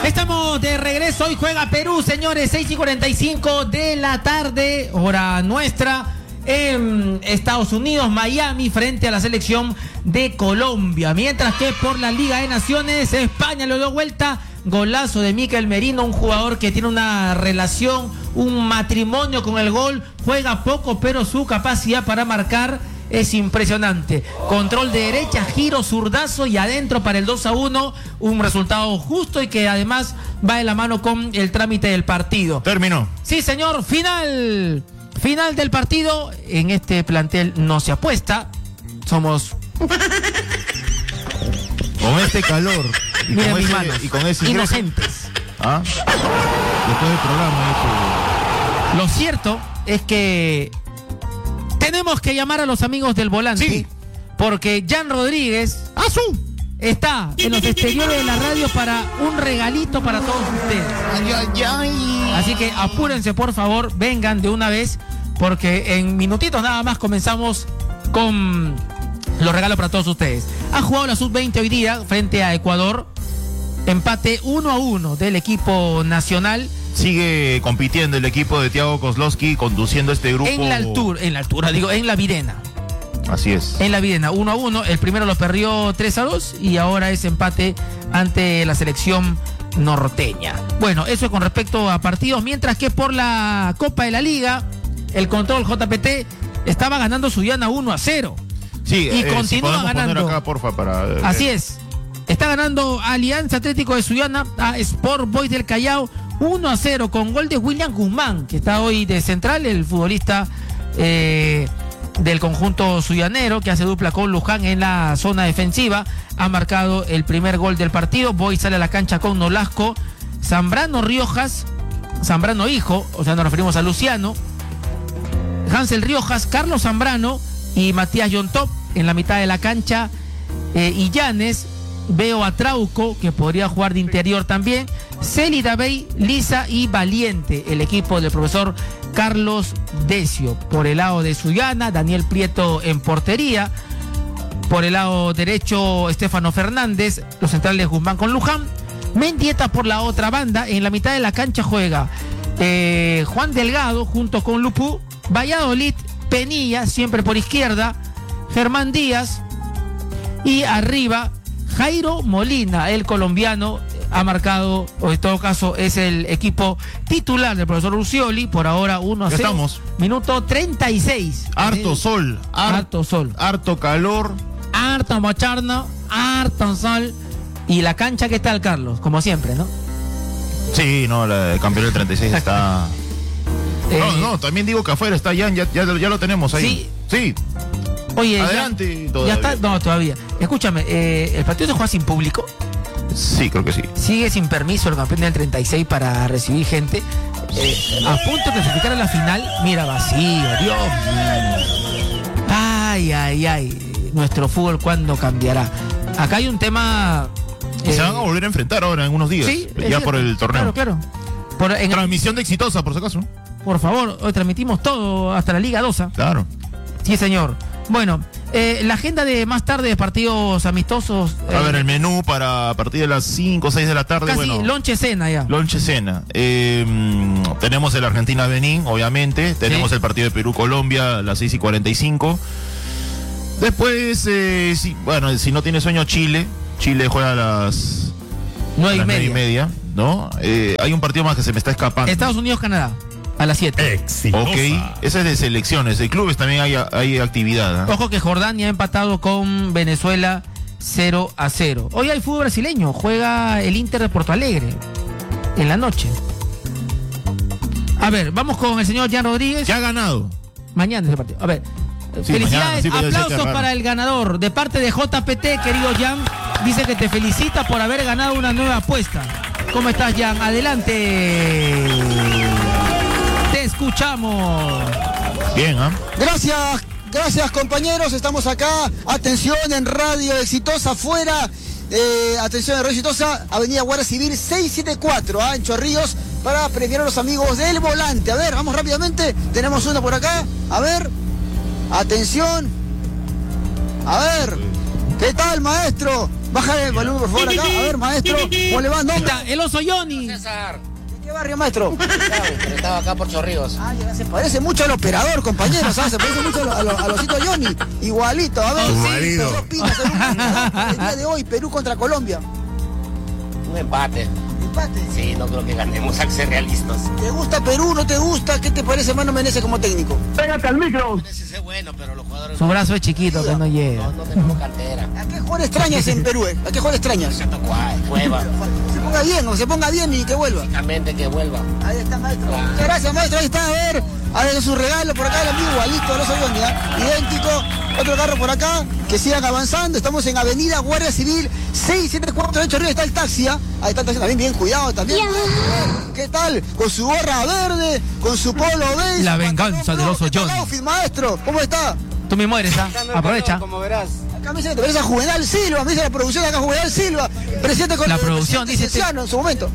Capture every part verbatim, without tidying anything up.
Estamos de regreso, hoy juega Perú, señores, seis y cuarenta y cinco de la tarde, hora nuestra, en Estados Unidos, Miami, frente a la selección de Colombia. Mientras que por la Liga de Naciones, España le dio vuelta, golazo de Mikel Merino, un jugador que tiene una relación, un matrimonio con el gol, juega poco, pero su capacidad para marcar es impresionante. Control de derecha, giro, zurdazo y adentro para el dos a uno. Un resultado justo y que además va de la mano con el trámite del partido. Terminó. Sí, señor. Final. Final del partido. En este plantel no se apuesta. Somos... Con este calor. Y Mira con mis ese, manos. y con ese inocentes. ¿Ah? Después del programa. Eso. Lo cierto es que... tenemos que llamar a los amigos del volante. Sí. Porque Jan Rodríguez ¡Azú! está en los exteriores de la radio para un regalito para todos ustedes. Ay, ay, ay. Así que apúrense, por favor, vengan de una vez, porque en minutitos nada más comenzamos con los regalos para todos ustedes. Ha jugado la sub veinte hoy día frente a Ecuador. Empate uno a uno del equipo nacional. Sigue compitiendo el equipo de Thiago Kozlowski, conduciendo este grupo. En la altura, en la altura, digo, en la Videna. Así es. En la Videna, uno a uno. El primero lo perdió tres a dos y ahora es empate ante la selección norteña. Bueno, eso es con respecto a partidos. Mientras que por la Copa de la Liga, el control J P T estaba ganando Sullana uno a cero. Sí, y eh, continúa si ganando. Poner acá, porfa, para, eh, Así es. Está ganando Alianza Atlético de Sullana a Sport Boys del Callao uno a cero con gol de William Guzmán, que está hoy de central, el futbolista eh, del conjunto suyanero, que hace dupla con Luján en la zona defensiva. Ha marcado el primer gol del partido. Boys sale a la cancha con Nolasco, Zambrano Riojas, Zambrano hijo, o sea, nos referimos a Luciano, Hansel Riojas, Carlos Zambrano y Matías Yontop en la mitad de la cancha. eh, Illanes, veo a Trauco, que podría jugar de interior también, Celi Dabey, Lisa y Valiente, el equipo del profesor Carlos Decio. Por el lado de Sullana, Daniel Prieto en portería. Por el lado derecho, Estefano Fernández, los centrales Guzmán con Luján. Mendieta por la otra banda, en la mitad de la cancha juega eh, Juan Delgado junto con Lupú, Valladolid, Penilla, siempre por izquierda, Germán Díaz y arriba Jairo Molina, el colombiano, ha marcado, o en todo caso es el equipo titular del profesor Urcioli, por ahora uno a cero. Estamos. Minuto treinta y seis. Harto sol. Har, harto sol. Harto calor. Harto bochorno, harto sol. Y la cancha, ¿qué tal, Carlos? Como siempre, ¿no? Sí, no, la de campeón del treinta y seis está... Eh, no, no, también digo que afuera está Jan, ya, ya, ya lo tenemos ahí. Sí. Sí. Oye, adelante. Ya, todavía. ya está, no, todavía. Escúchame, eh, ¿el partido se juega sin público? Sí, creo que sí. Sigue sin permiso el campeón del treinta y seis para recibir gente. Eh, a punto de clasificar a la final. Mira, vacío, Dios mío. Ay, ay, ay. Nuestro fútbol, ¿cuándo cambiará? Acá hay un tema... Y eh, se van a volver a enfrentar ahora en unos días. Sí, ya cierto. por el torneo. Claro, claro. Por, en, Transmisión de Exitosa, por si acaso. Por favor, hoy transmitimos todo hasta la Liga dos. Claro. Sí, señor. Bueno, eh, la agenda de más tarde de partidos amistosos. A eh, ver, el menú para a partir de las cinco o seis de la tarde. Casi bueno, lonche cena ya. Lonche cena. Eh, tenemos el Argentina-Benín, obviamente. Tenemos Sí. el partido de Perú-Colombia a las seis y cuarenta y cinco. Después, eh, si, bueno, si no tiene sueño, Chile. Chile juega a las nueve y a las media. nueve y media, ¿no? Eh, hay un partido más que se me está escapando. Estados Unidos-Canadá, a las siete. Exitosa. Ok, ese es de selecciones. De clubes también hay, hay actividad. ¿eh? Ojo que Jordania ha empatado con Venezuela cero a cero. Hoy hay fútbol brasileño. Juega el Inter de Porto Alegre en la noche. A ver, vamos con el señor Jan Rodríguez. Ya ha ganado. Mañana es el partido. A ver, Sí, felicidades, mañana, sí, pero ya sé que aplausos es para raro. el ganador. De parte de J P T, querido Jan, dice que te felicita por haber ganado una nueva apuesta. ¿Cómo estás, Jan? Adelante. Te escuchamos. Bien, ¿ah? Gracias, gracias compañeros, estamos acá, atención en Radio Exitosa, afuera, eh, atención en Radio Exitosa, Avenida Guardia Civil seiscientos setenta y cuatro, ¿ah? en Chorrillos, para premiar a los amigos del volante. A ver, vamos rápidamente, tenemos uno por acá, a ver, atención, a ver, ¿qué tal maestro? Bájale el volumen, por favor, acá. A ver, maestro, ¿cómo le va? ¿Nombre? Está el oso Johnny. César. ¿De qué barrio, maestro? Pero estaba acá por Chorrillos. Ah, ya se parece mucho al operador, compañero, ¿sabes? Se parece mucho a, lo, a, lo, a Osito Johnny. Igualito, a ver. Igualito. ¿Qué opinas el día de hoy, Perú contra Colombia? Un empate. Empate. Sí, no creo que ganemos, hay que ser realistas. ¿Te gusta Perú? ¿No te gusta? ¿Qué te parece Mano Menezes como técnico? Pégate al micro. Ese es bueno, pero los jugadores Su brazo es chiquito, que no llega. no, no tenemos cantera. ¿A qué jugador extrañas en Perú? Eh? ¿A qué jugador extrañas? Se tocó a Cueva. Se ponga bien, o se ponga bien y que vuelva. Físicamente que vuelva. Ahí está, maestro. Muchas gracias, maestro. Ahí está, a ver. A ver, su regalo por acá, el amigo igualito, no soy yo, ¿ya? Idéntico. Otro carro por acá. Que sigan avanzando. Estamos en Avenida Guardia Civil seiscientos setenta y cuatro. De hecho, arriba está el taxi, ¿ah? Ahí está el taxi también, bien cuidado también. ¿Qué tal? Con su gorra verde, con su polo beige. La venganza del oso Johnny. Outfit, maestro. ¿Cómo está? Tú mismo eres, ¿ah? Aprovecha. Como verás. Acá me dice que te parece a Juvenal Silva, me dice la producción acá Juvenal Silva, presidente con La producción, dice este- en su momento.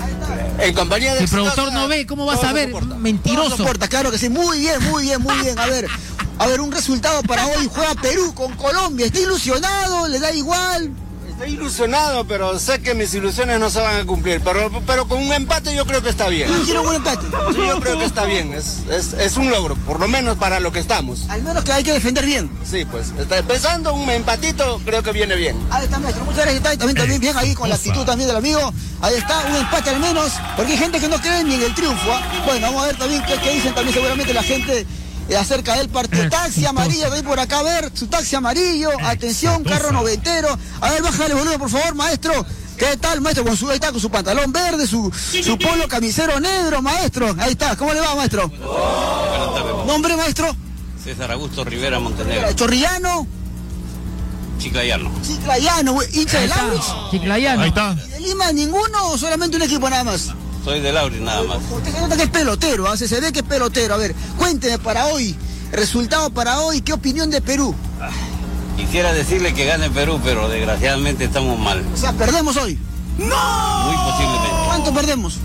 En compañía de El productor no ve, ¿cómo vas a ver? No Mentiroso. soporta, claro que sí, muy bien, muy bien, muy bien. A ver, a ver, un resultado para hoy, juega Perú con Colombia, ¿está ilusionado? ¿Le da igual? Estoy ilusionado, pero sé que mis ilusiones no se van a cumplir. Pero, pero con un empate yo creo que está bien. Quiero un buen empate. Sí, yo creo que está bien. Es, es, es un logro, por lo menos para lo que estamos. Al menos que hay que defender bien. Sí, pues. Está empezando un empatito, creo que viene bien. Ahí está, maestro, muchas gracias. Está también, también bien ahí con la actitud también del amigo. Ahí está, un empate al menos, porque hay gente que no cree ni en el triunfo. ¿Ah? Bueno, vamos a ver también qué, qué dicen también seguramente la gente eh, acerca del partido. Taxi amarillo, ahí por acá, a ver, su taxi amarillo. Atención, carro noventero. A ver, bájale volumen, por favor, maestro. ¿Qué tal, maestro? Con su, ahí está, con su pantalón verde, su, su polo camisero negro, maestro. Ahí está, ¿cómo le va, maestro? Buenas tardes. ¿Nombre, maestro? César Augusto Rivera Montenegro. Chorrillano, Chiclayano. Chiclayano, güey, hincha de Laurich. Chiclayano. Ahí está. ¿Y de Lima ninguno o solamente un equipo nada más? Soy de Lauri nada más. Usted se nota que es pelotero, ¿ah? se, se ve que es pelotero. A ver, cuénteme para hoy, resultado para hoy, ¿qué opinión de Perú? Quisiera decirle que gane Perú, pero desgraciadamente estamos mal. O sea, ¿perdemos hoy? Muy posiblemente. ¿Cuánto perdemos?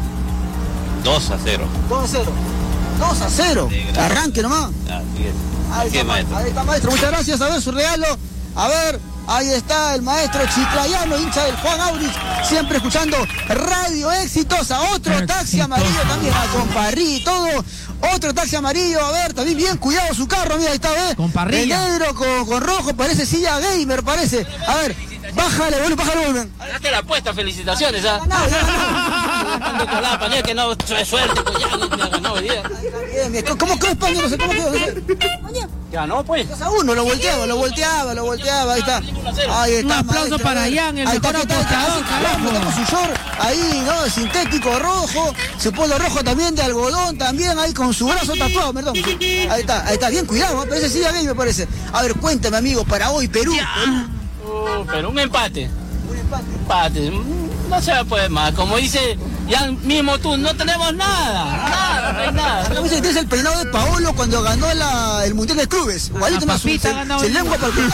dos a cero. dos a cero. dos a cero. Arranque nomás. Así es. Ahí Así es, está, maestro. ahí está, maestro. Muchas gracias. A ver su regalo. A ver, ahí está el maestro Chiclayano, hincha del Juan Aurich, siempre escuchando Radio Exitosa. Otro taxi Exitosa. amarillo también, ah, con parrilla y todo. Otro taxi amarillo, a ver, también bien cuidado su carro, mira, ahí está, ¿ves? Con parrilla. De negro, con, con rojo, parece silla gamer, parece. A ver, bájale, volumen, bájale, volumen. Ganaste la apuesta, felicitaciones, ¿ah? Ganado, ya ganado. Ando con la panela que no trae suerte, pues ya no te ganó hoy día. Bien, bien. ¿Cómo quedó España? No sé cómo quedó. No sé. España. Ganó, pues. dos a uno, lo volteaba, lo volteaba, lo volteaba, ahí está. Ahí está. Un aplauso maestro, para a ver. Ian, el Ahí mejor está, ¿qué tal? apostador, Casi carajo. tenemos su short ahí, ¿no? Sintético rojo, su polo rojo también de algodón, también ahí con su brazo tatuado, perdón. Ahí está, ahí está, bien cuidado, ¿eh? Parece sí, a mí me parece. A ver, cuéntame, amigo, para hoy, Perú. Perú. Uh, pero un empate. Un empate. Empate. Mm, No se puede más. Como dice ya mismo tú, no tenemos nada. Nada, no hay nada. Acá me dice que tienes el peinado de Paolo cuando ganó la, el Mundial de Clubes. Igualito La más papita se, ha ganado se el- lengua para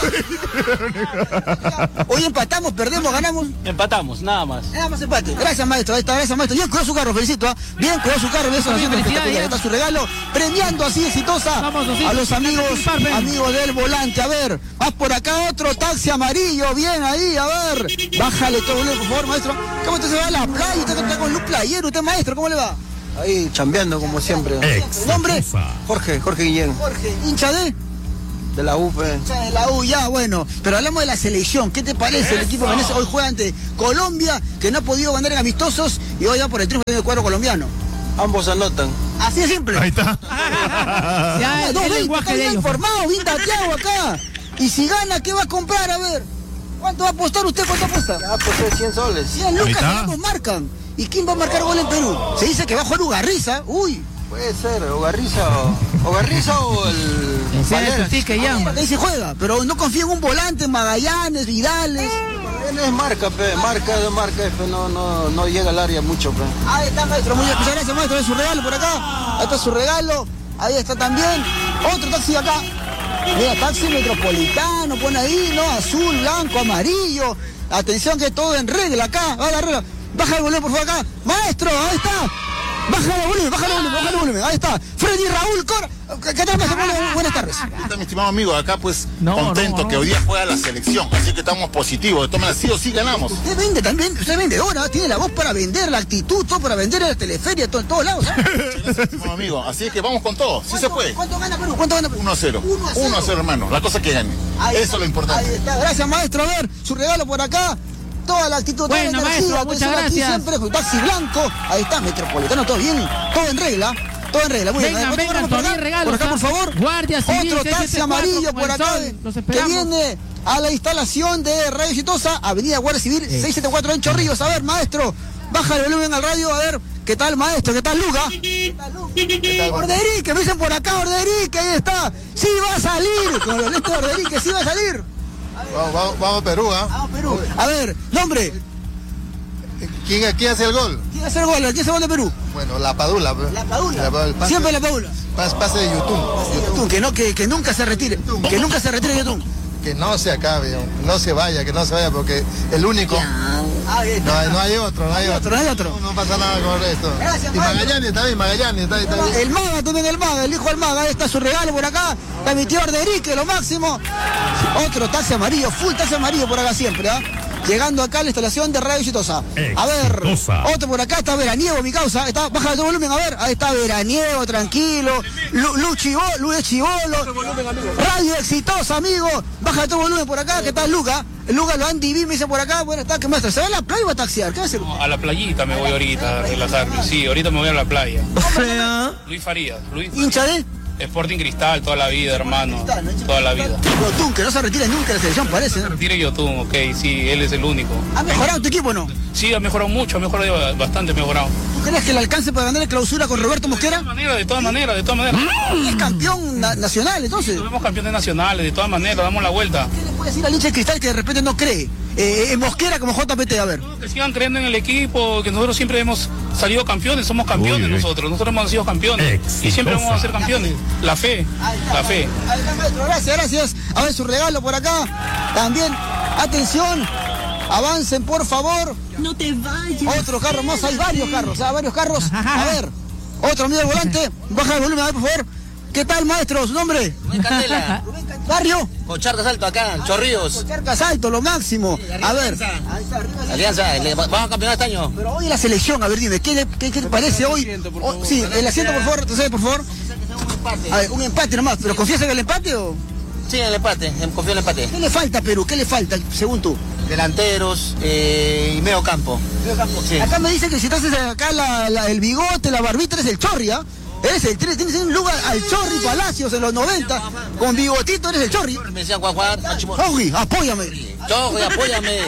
el Hoy empatamos, perdemos, ganamos. Empatamos, nada más. Nada más empate. Gracias, maestro. Ahí está, gracias, maestro. Bien cuidó su carro, felicito. ¿ah? Bien cuidó su carro. Eso Muy haciendo bien, espectacular. felicidades, Está su regalo. Premiando así exitosa Vamos, Osito, a los amigos, disculparme. amigos del volante. A ver, vas por acá otro taxi amarillo. Bien ahí, a ver. Bájale todo, por favor, maestro. ¿Cómo usted se va a la playa? Usted está con luz playero. Usted, maestro, ¿cómo le va? Ahí chambeando como siempre. ¿Nombre? Jorge, Jorge Guillén, Jorge. ¿Hincha de? de la U P. Hincha de la U, ya, bueno. Pero hablamos de la selección. ¿Qué te parece? El equipo ganés hoy juega ante Colombia, que no ha podido ganar en amistosos, y hoy va por el triunfo del cuadro colombiano. Ambos anotan. Así de simple. Ahí está. Ya, el, No, el ven, lenguaje está de bien ellos. informado, bien dateado acá. Y si gana, ¿qué va a comprar? A ver. ¿Cuánto va a apostar usted? ¿Cuánto apuesta? Ya aposté cien soles. cien Ahí lucas, está. ambos marcan. ¿Y quién va a marcar gol en Perú? Se dice que va a jugar Ugarriza. Uy. Puede ser, o Garriza o, o Garriza o el Enseña tu Valera. ticket, Ian. Ahí se juega. Pero no confía en un volante, Magallanes, Vidales. Él es marca, pe, marca de marca, pe, no, no, no llega al área mucho, pe. Ahí está, maestro. Muy bien. Muchas gracias, maestro. De su regalo por acá. Ahí está su regalo. Ahí está también. Otro taxi acá. Mira, taxi metropolitano. Pone ahí, ¿no? Azul, blanco, amarillo. Atención que todo en regla acá. Va la regla. Baja el volumen, por favor, acá. Maestro, ahí está. Bájale el volumen, bájale el volumen, bájale el volumen. Ahí está. Freddy Raúl Cor. ¿Qué tal, maestro? Buenas tardes. ¿Qué tal, mi estimado amigo? Acá, pues, No, contento no, no. que hoy día juega la selección. Así que estamos positivos. De todas maneras, sí o sí ganamos. Usted vende también, usted vende ahora, tiene la voz para vender, la actitud, todo para vender en la teleferia, todo, en todos lados. ¿eh? Muchas gracias, estimado amigo. Así es que vamos con todo. Sí se puede. ¿Cuánto gana Perú? ¿Cuánto gana Perú? uno a cero. uno a cero, hermano. La cosa es que gane. Ahí Eso está, es lo importante. Ahí está. Gracias, maestro. A ver, su regalo por acá. Toda la actitud, toda Bueno, la energía. maestro, muchas atención aquí gracias. siempre con taxi blanco. Ahí está, Metropolitano, todo bien, todo en regla. Todo en regla. Muy bien. Vengan, ¿Otro vengan, por acá? todavía regalos, Por acá, ¿ah? por favor. Guardia Civil Otro seiscientos taxi setenta y cuatro, amarillo como por el acá. sol. Los Que esperamos. viene a la instalación de Radio Exitosa, Avenida Guardia Civil seiscientos setenta y cuatro en Chorrillos. A ver, maestro, baja el volumen al radio. A ver, ¿qué tal, maestro? ¿Qué tal, Luca? ¿Qué tal, Luca? Orderique, me dicen por acá, Orderique, ahí está. Sí va a salir. Con los lentes de Orderique, sí va a salir. Vamos, vamos, vamos a Perú, ¿ah? Vamos, Perú. A ver, nombre. ¿Quién, ¿Quién hace el gol? ¿Quién hace el gol? ¿Quién hace el gol de Perú? Bueno, la Padula. pues. La Padula. La Padula, el pase- Siempre la Padula. Pase, pase de YouTube. Yotun, que, no, que, que nunca se retire. Que nunca se retire Yotun. Que no se acabe, no se vaya, que no se vaya, porque el único. Ahí No está. hay, no hay otro, no hay otro. no hay otro. No, no pasa nada con esto. Gracias, Y Mario. Magallanes está bien, Magallanes está, está bien. El Maga también, el Maga, el hijo del Maga. Ahí está su regalo por acá. La emitió Orderique, lo máximo. Otro taxi amarillo, full taxi amarillo por acá siempre, ¿ah? Llegando acá a la instalación de Radio Exitosa. A ver, otro por acá está Veraniego, mi causa. Está, baja el volumen, a ver. Ahí está Veraniego, tranquilo. Lu, Lu Chivolo, Luis Chivolo. Radio Exitosa, amigo. Baja todo volumen por acá. ¿Qué tal, Luca? Luca lo han dividido, me dice por acá. Bueno, está, ¿qué maestro? ¿Se va a la playa o va a taxiar? ¿Qué va a hacer? A la playita me voy ahorita a relajarme. Sí, ahorita me voy a la playa. O sea, Luis Farías, Luis hincha de Sporting Cristal toda la vida, hermano. Toda la vida. Yotun, que no se retira nunca de la selección, parece. ¿no? Retire Yotun, ok, sí, él es el único. ¿Ha mejorado tu equipo o no? Sí, ha mejorado mucho, ha mejorado bastante, ha mejorado. ¿Tú crees que el alcance para ganar la clausura con Roberto De Mosquera? todas maneras, de todas maneras, de todas maneras. Es campeón na- nacional, entonces. Somos campeones nacionales, de todas maneras, damos la vuelta. ¿Qué le puede decir al hincha de Cristal que de repente no cree eh, en Mosquera como J P T? A ver. Que sigan creyendo en el equipo, que nosotros siempre hemos salido campeones, somos campeones Uy, uy. nosotros, nosotros hemos sido campeones y siempre vamos a ser campeones. La fe, la fe. Ahí está, maestro, gracias, gracias. A ver su regalo por acá. También, atención, avancen por favor. No te vayas. Otro carro más, hay varios carros, hay varios carros. A ver, otro amigo del volante, baja el volumen, a ver, por favor. ¿Qué tal, maestro? ¿Su nombre? Rubén Candela, ¿Barrio? con Charcas Alto acá, en Chorrillos. Charcas Alto, lo máximo. A ver. Alianza, le- vamos a campeonar este año. Pero hoy la selección, a ver, dime, ¿qué, le- qué, qué te parece hoy? Oh, sí, el asiento, por favor, ¿te por favor? A ver, un empate nomás, ¿pero confías en el empate o...? Sí, en el empate, en- confío en el empate. ¿Qué le falta a Perú? ¿Qué le falta, según tú? Delanteros eh, y medio campo. Sí. Acá me dicen que si te haces acá la- la- el bigote, la barbita, eres el Chorri, ¿ah? Eres el, tienes, tienes un lugar al Chorri Palacios en los noventa, con bigotito eres el Chorri. Me decían Juan Juan, Chorri, apóyame. Chorri, apóyame.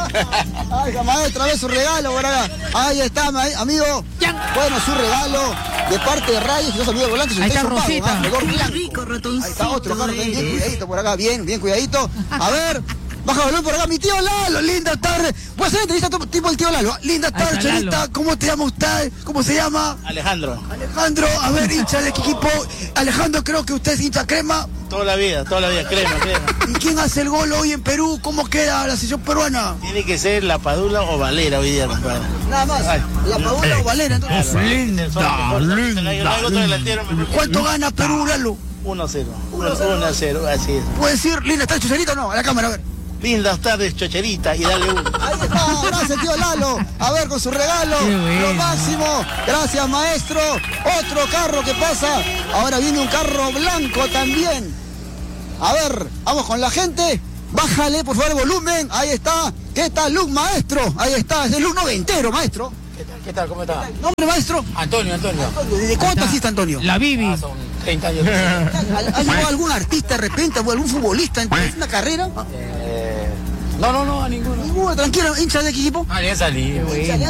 Ay, la maestra, ve su regalo por acá. Ahí está, ma- amigo. Bueno, su regalo de parte de Rayos y dos amigos volantes. Ahí está Ustedes son Rosita. pagos, ¿ah? Mejor Qué blanco. rico, ratoncito. Ahí está otro carro, bien, bien eres. cuidadito por acá, bien, bien cuidadito. A ver, baja volumen por acá, mi tío Lalo, linda tarde. Voy a hacer entrevista a tu- tipo el tío Lalo. Linda Ahí tarde, está Cholita, Lalo. ¿cómo te llama usted? ¿Cómo se llama? Alejandro, Alejandro, a ver, hincha de qué equipo. Alejandro, creo que usted es hincha crema. toda la vida, toda la vida, crema, crema. ¿Y quién hace el gol hoy en Perú? ¿Cómo queda la selección peruana? Tiene que ser la Padula o Valera hoy día, compadre. Nada más, la Padula o Valera, entonces. Linda, linda. ¿Cuánto gana Perú, Lalo? uno a cero. uno a cero, así es. ¿Puede decir, linda, está el chucerito o no? A la cámara, a ver. Lindas tardes, chocherita, y dale uno. Ahí está, gracias tío Lalo. A ver con su regalo, Qué bueno. lo máximo. Gracias maestro. Otro carro que pasa. Ahora viene un carro blanco también. A ver, vamos con la gente. Bájale por favor el volumen. Ahí está. ¿Qué tal look maestro? Ahí está, es el look noventero maestro. ¿Qué tal, qué tal, cómo está? ¿Nombre maestro? Antonio, Antonio. ¿De cuánto asiste Antonio? La Bibi. Son treinta años. ¿Ha llegado algún artista de repente o algún futbolista en una carrera? Eh, no, no, no, a ninguno. Ninguno, tranquilo, hincha de qué equipo. Alianza Lima.